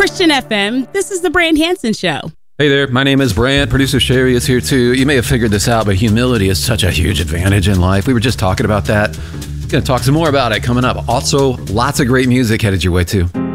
Christian FM, this is the Brand Hansen Show. Hey there, my name is Brant. Producer Sherry is here too. You may have figured this out, but humility is such a huge advantage in life. We were just talking about that. Going to talk some more about it coming up. Also, lots of great music headed your way too.